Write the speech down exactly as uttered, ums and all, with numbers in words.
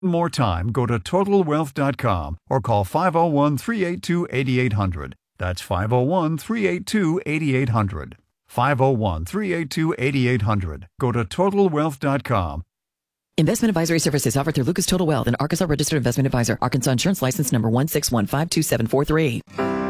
More time, go to total wealth dot com or call five oh one, three eight two, eight eight hundred. That's five oh one, three eight two, eight eight hundred. five oh one, three eight two, eight eight hundred. Go to total wealth dot com. Investment advisory services offered through Lucas Total Wealth, an Arkansas registered investment advisor. Arkansas Insurance License number one six one five two seven four three.